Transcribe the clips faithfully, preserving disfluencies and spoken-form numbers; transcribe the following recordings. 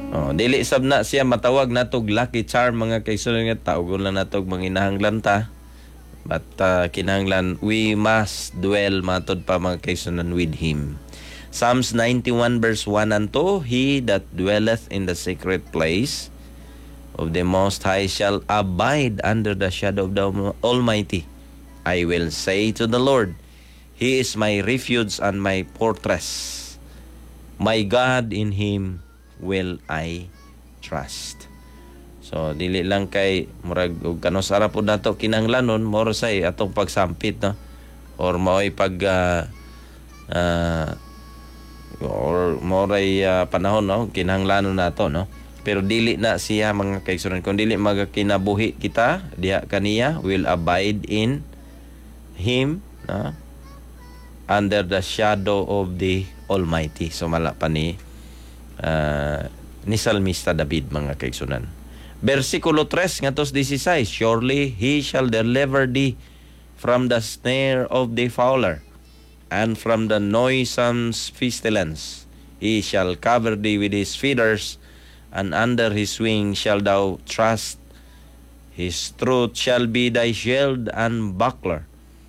Oh, dili sab na siya matawag natog lucky charm mga kaigsunan nga tawgon lang natog manginahanglan ta. But uh, kinahanglan we must dwell matod pa mga kaigsunan with him. Psalms ninety-one verse one and two, he that dwelleth in the secret place of the Most High shall abide under the shadow of the Almighty. I will say to the Lord, He is my refuge and my fortress. My God, in Him will I trust. So dili lang kay murag og kanos ara pud nato kinahanglanon more say atong pagsampit, no, or mao'y pag uh, uh, or moray uh, panahon, no, kinahanglanon nato, no, pero dili na siya mga kaigsunan kun dili magakinabuhi kita diha kaniya, will abide in him, no, under the shadow of the Almighty. So mala pa ni uh, ni Salmista David mga kaigsunan. Versikulo three ngadto sixteen, surely he shall deliver thee from the snare of the fowler and from the noisome pestilence. He shall cover thee with his feathers, and under his wing shall thou trust. His truth shall be thy shield and buckler.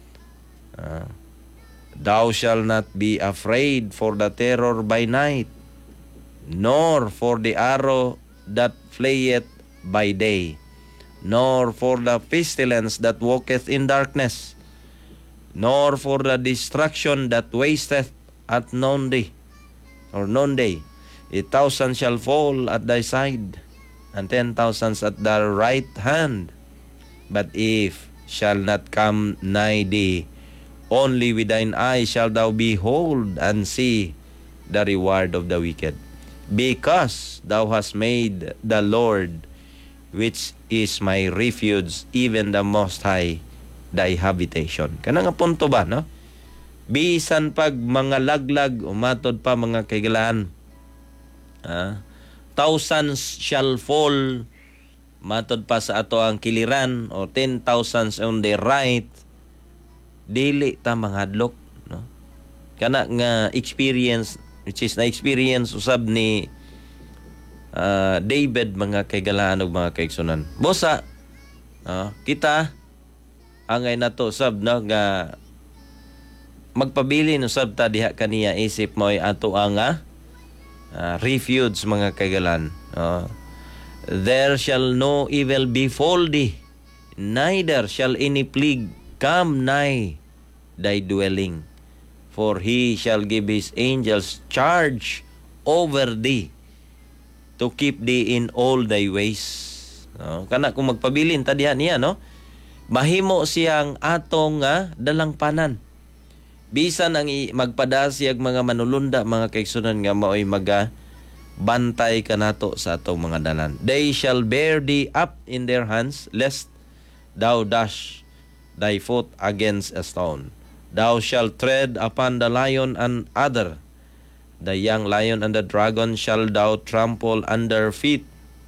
Uh, thou shalt not be afraid for the terror by night, nor for the arrow that flieth by day, nor for the pestilence that walketh in darkness, nor for the destruction that wasteth at noonday or noonday. A thousand shall fall at thy side, and ten thousands at thy right hand, but if shall not come nigh thee. Only with thine eyes shalt thou behold and see the reward of the wicked, because thou hast made the Lord, which is my refuge, even the Most High, thy habitation. Kana nga punto ba, no? Bisan pag mga laglag, umatod pa mga kaigalaan, ah, thousands shall fall, matod pa sa ato ang kiliran, o ten thousands on the right, dili ta manghadlok, no? Kana nga experience, which is na experience usab ni Uh, David mga kaigalaan ug mga kaigsunan. Bosa, uh, kita angay nato sab, no, nga magpabilin usab ta diha kaniya isip mo'y ato ang uh, refuge mga kaigalaan. Uh, there shall no evil befall thee, neither shall any plague come nigh thy dwelling, for he shall give his angels charge over thee, to keep thee in all thy ways. No? Kana kung magpabilin ta diha niya, no, mahimo siyang atong nga uh, dalangpanan. Bisan ang magpadasiyag mga manulunda mga kaigsunan nga mao'y maga bantay kanato sa atong mga dalan. They shall bear thee up in their hands, lest thou dash thy foot against a stone. Thou shalt tread upon the lion and adder, the young lion and the dragon shall thou trample under feet,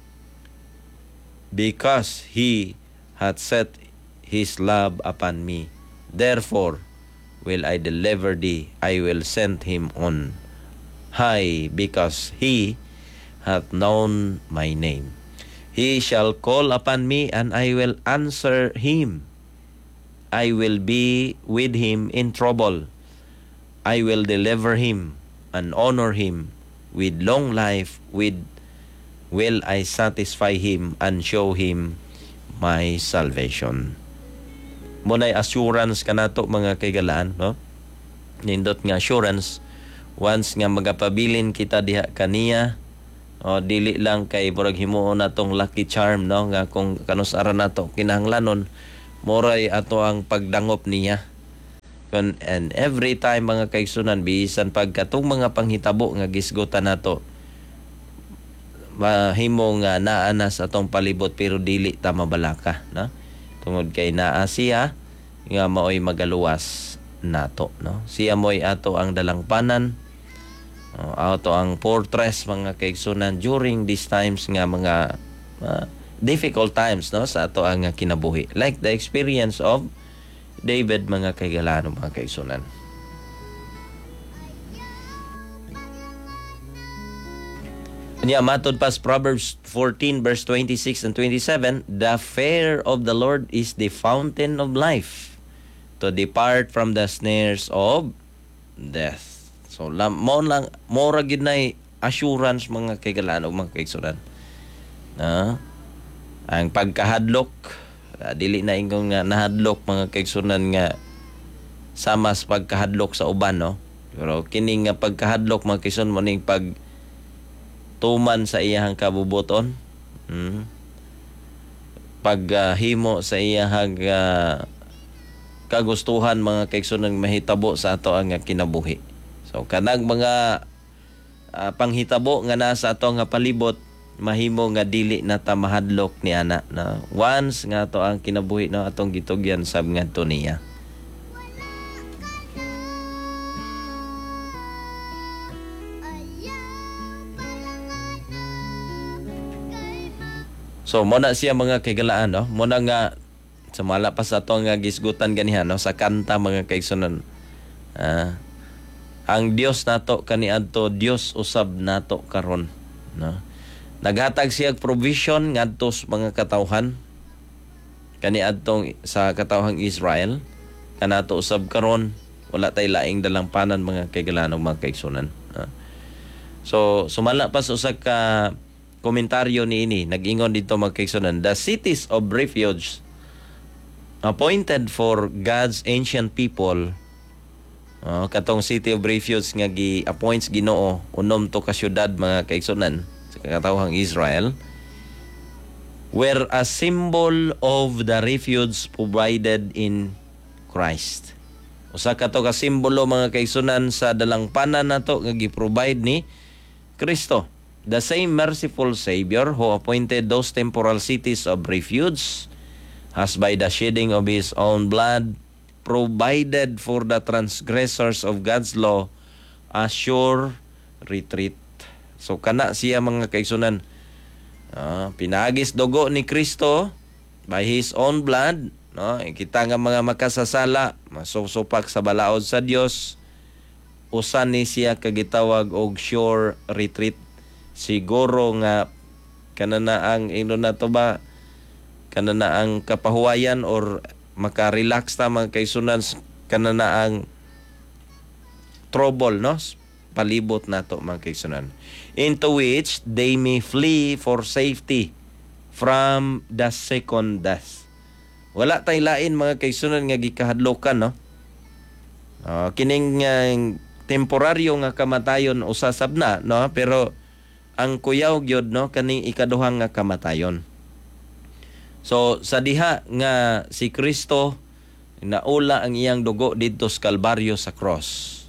because he hath set his love upon me. Therefore will I deliver thee, I will send him on high, because he hath known my name. He shall call upon me, and I will answer him. I will be with him in trouble. I will deliver him and honor him. With long life with will I satisfy him and show him my salvation. Muna'y assurance kanato mga kaigalaan, no? Nindot nga assurance, once nga magapabilin kita diha kaniya, o dili lang kay murag himuon natong lucky charm, no, nga kung kanus-ara nato kinahanglanon, moray ato ang pagdangop niya. And every time mga kaigsunan, bisan pagkatong mga panghitabo nga gisgutan nato, mahimo nga naa na sa atong palibot pero dili ta mabalaka, no? Tungod kay naa siya nga maoy magaluwas nato, no? Siya moy ato ang dalangpanan, uh, ato ang fortress mga kaigsunan during these times nga mga uh, difficult times, no, sa ato ang kinabuhi, like the experience of David mga kaigalaan mga kaigsunan. Niya matod pas Proverbs fourteen verse twenty-six and twenty-seven, the fear of the Lord is the fountain of life, to depart from the snares of death. So lam mo lang mora gid nay assurance mga kaigalaan og mga kaigsunan. Na ang pagkahadlok, uh, dili na ingong nga nahadlok mga kaigsunan nga sama sa pagkahadlok sa uban, no? Pero kini nga pagkahadlok mga kaigsunan mo ning pag tuman sa iyahang kabubuton, hmm. paghimo uh, sa iyahang uh, kagustuhan mga kaigsunan mahitabo sa ato ang kinabuhi. So kanang mga uh, panghitabo nga nasa ato nga palibot mahimo nga dili na ta mahadlok ni ana na once nga ato ang kinabuhi no atong gitugyan sab ngadto niya. So mo na siya mga kaigalaan, no? Mo na nga sumala pa sa ato nga gisgutan ganihan, no? Sa kanta mga kaigsunan. Ah, ang Dios nato kaniadto, Dios usab nato karon, no? Naghatag siya provision ngadto sa mga katawhan kaniadtong sa katawhang Israel, kanato usab karon wala tay laing dalampanan mga kaigalaan mga kaigsunan. Ah. So sumala pa sa usa ka komentaryo ni ini, nag-ingon dito mga kaigsunan, the cities of refuge appointed for God's ancient people, uh, katong city of refuge nga gi-appoints Ginoo unom to ka syudad mga kaigsunan sa katawhang Israel, were a symbol of the refuge provided in Christ. Usa ka to ka simbolo mga kaigsunan sa dalangpanan nato nga gi-provide ni Kristo. The same merciful Savior who appointed those temporal cities of refuge has by the shedding of His own blood provided for the transgressors of God's law a sure retreat. So kana siya mga kaigsunan, uh, pinagis dugo ni Kristo by His own blood, no? Kita nga mga makasasala masusupak sa balaod sa Dios, usan ni siya kagitawag og sure retreat. Siguro nga kanana ang ino na to ba kanana ang kapahuwayan or makarelax ta mga kaigsunan kanana ang trouble, no? Palibot nato mga kaigsunan, into which they may flee for safety from the second death. Wala tay lain mga kaigsunan nga gikahadlokan, no? Uh, kining uh, temporaryo nga kamatayon usasab na, no? Pero ang kuyaw gyud, no, kaning ikaduhang nga kamatayon. So sa diha nga si Kristo naula ang iyang dugo didto sa Kalbaryo sa cross,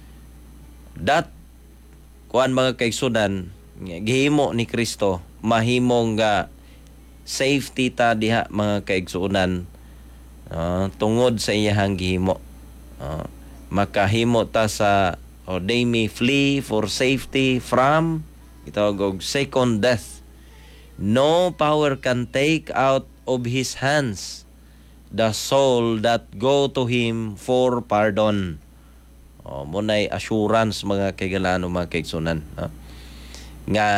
that kuan mga kaigsunan gihimo ni Kristo mahimong nga safety ta diha mga kaigsunan, uh, tungod sa iyang gihimo. Uh, makahimo ta sa or they may flee for safety from itawag og second death. No power can take out of His hands the soul that go to Him for pardon. O, munay assurance mga kaigalano mga kaigsunan, no? Nga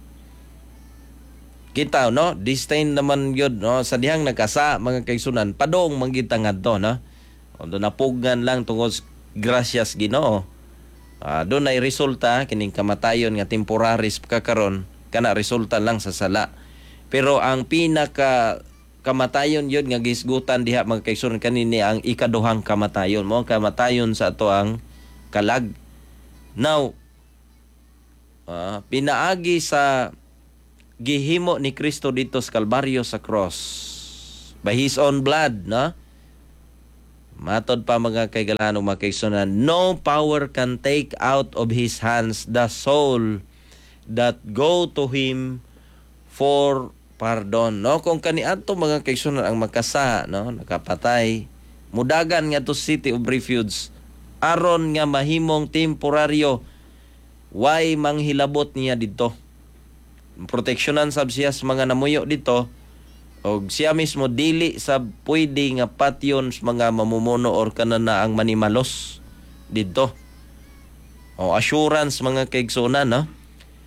kita, no, this time naman yun, no, sa dihang nagkasa mga kaigsunan padong manggitangad to, no? O, doon napugan lang tungod gracias Ginoo. Uh, doon ay resulta kining kamatayon nga temporaris kakaron kana resulta lang sa sala. Pero ang pinaka kamatayon yun nga gisgutan diha mga kaigsunan kanini ang ikaduhang kamatayon mo, kamatayon sa ato ang kalag. Now uh, pinaagi sa gihimo ni Kristo dito sa Kalbaryo sa cross by His own blood, no? Matod pa mga kaigalanong mga kaigsunan, no power can take out of His hands the soul that go to Him for pardon, no? Kung kaniadto mga kaigsunan ang makasa, no, nakapatay, mudagan nga to city of refuge aron nga mahimong temporaryo way manghilabot niya dito, proteksyonan sab siya sa mga namuyo dito. Og siya mismo dili sa pwede nga patyon sa mga mamumuno or kanana ang manimalos dito. O assurance mga kaigsunan, no?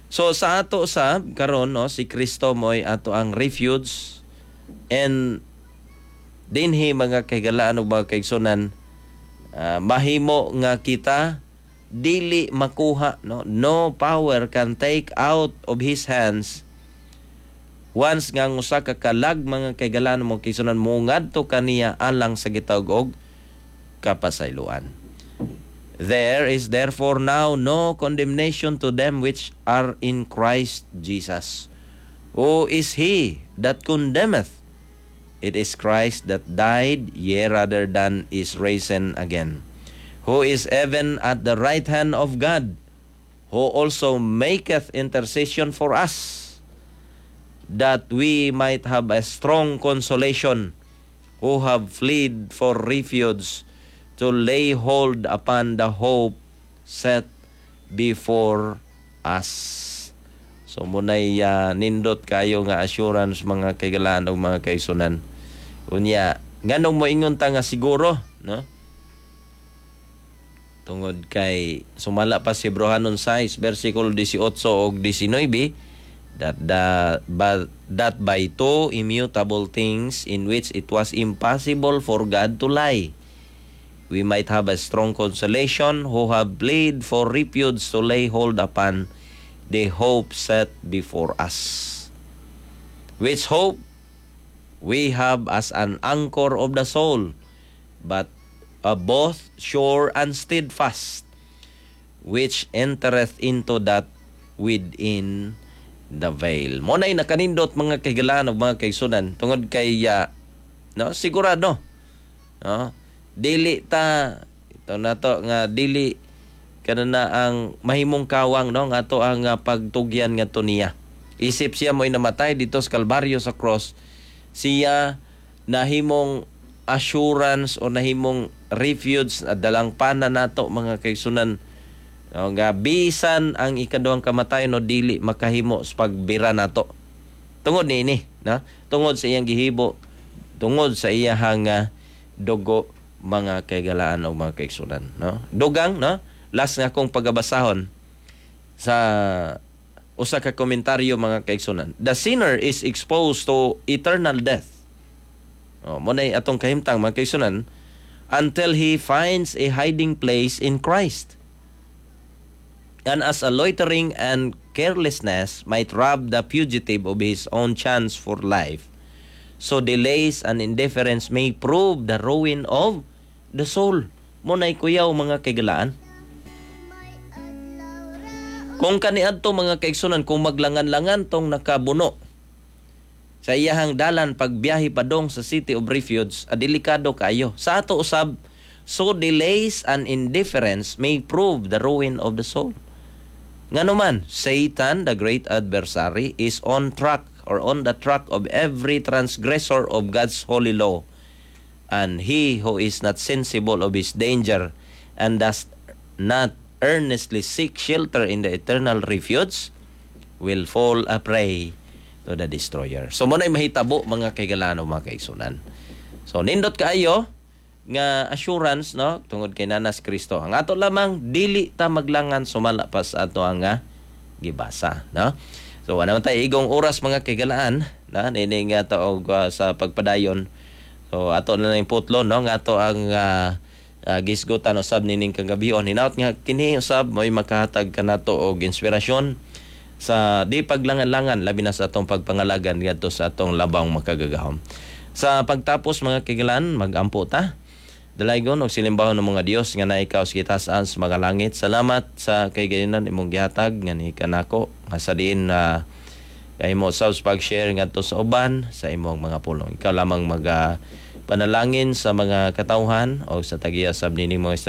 So sa ato sab karon no si Kristo mo'y ato ang refuge, and dinhi mga kagalaan ug mga kaigsunan, uh, mahimo nga kita dili makuha, no no power can take out of his hands once nga ang usa ka kalag mga kagalaan mo kaigsunan mo ngadto kaniya alang sa gitawag og kapasayloan. There is therefore now no condemnation to them which are in Christ Jesus. Who is he that condemneth? It is Christ that died, yea rather than is risen again, who is even at the right hand of God, who also maketh intercession for us, that we might have a strong consolation, who have fled for refuge, to lay hold upon the hope set before us. So munay uh, nindot kayo nga assurance mga kaigalaan o mga kaisunan. Unya, nganong mo ingon ta nga siguro, no? Tungod kay sumala pa si Hebrehanon six versikulo eighteen og nineteen, that the but that by two immutable things in which it was impossible for God to lie, we might have a strong consolation, who have laid for refuge to lay hold upon the hope set before us. Which hope we have as an anchor of the soul, but uh, both sure and steadfast, which entereth into that within the veil. Mo na'y nakanindot mga kaigalaan o mga kaisunan, tungod kay uh, no, sigurado, no? Dili ta ito na to nga dili kana na ang mahimong kawang no nga to ang uh, pagtugyan nga to niya. Isip siya mo'y namatay dito sa Kalbaryo sa cross, siya nahimong assurance o nahimong refuge at dalang pana nato mga kaigsunan, no, nga bisan ang ikaduhang kamatayon no dili makahimo sa pagbira nato. Tungod niini, na tungod sa iyang gihibo, tungod sa iyang uh, dugo mga kaigalaan o mga kaigsunan, no? Dugang, no? Last nga akong pagabasahon sa usa ka komentaryo mga kaigsunan. The sinner is exposed to eternal death. Oh, mo nay atong kahimtang mga kaigsunan until he finds a hiding place in Christ. And as a loitering and carelessness might rob the fugitive of his own chance for life, so delays and indifference may prove the ruin of the soul. Munay kuyaw mga kaigalaan. Kung kaniadto mga kaigsunan, kung maglangan-langan tong nakabuno sa iyahang dalan pagbiyahe padong sa city of refuge, a delikado kayo. Sa ato usab, so delays and indifference may prove the ruin of the soul. Nganuman, Satan, the great adversary, is on track or on the track of every transgressor of God's holy law. And he who is not sensible of his danger and does not earnestly seek shelter in the eternal refuge will fall a prey to the destroyer. So muna'y mahitabo mga kaigalaan o mga kaigsunan. So nindot kaayo nga assurance, no, tungod kay Nanas Kristo. Ang ato lamang dili ta maglangan sumala pa sa ato ang uh, gibasa, no? So wala man tayo igong oras mga kaigalaan, na nini nga taog uh, sa pagpadayon. So ato na lang putlo, no, nga ato ang uh, uh, gisgutan usab nining kagabion. Hinaut nga kini usab may makahatag kanato og inspirasyon sa di paglangan-langan labi na sa atong pagpangalagan ngadto sa atong labang makagagahom. Sa pagtapos mga kaigalaan, magampo ta. Dalaygon og silimbahon ng mga Dios nga naikaw sa kitaas sa mga langit. Salamat sa kaygayonan imong gihatag nga ni kanako nga sa diin na uh, kay mo sa pag-share ngadto sa uban sa imong mga pulong. Ikaw lamang mag uh, panalangin sa mga katawhan o sa tagiya sab nini mo